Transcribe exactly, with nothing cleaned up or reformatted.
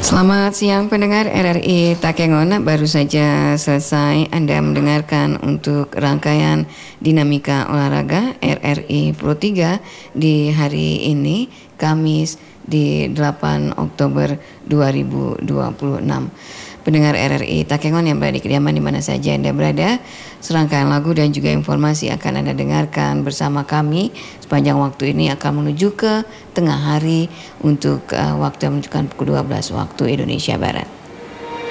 Selamat siang pendengar R R I Takengon, baru saja selesai Anda mendengarkan untuk rangkaian dinamika olahraga R R I Pro tiga di hari ini, Kamis di delapan Oktober dua ribu dua puluh enam. Pendengar R R I Takengon yang berada di kediaman di mana saja Anda berada, serangkaian lagu dan juga informasi akan Anda dengarkan bersama kami sepanjang waktu ini akan menuju ke tengah hari untuk uh, waktu yang menunjukkan pukul dua belas waktu Indonesia Barat.